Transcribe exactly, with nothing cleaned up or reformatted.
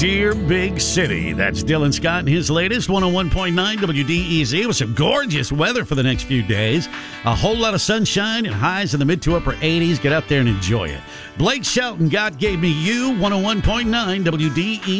Dear Big City. That's Dylan Scott and his latest one oh one point nine W D E Z with some gorgeous weather for the next few days. A whole lot of sunshine and highs in the mid to upper eighties. Get out there and enjoy it. Blake Shelton, God Gave Me You, one oh one point nine W D E Z.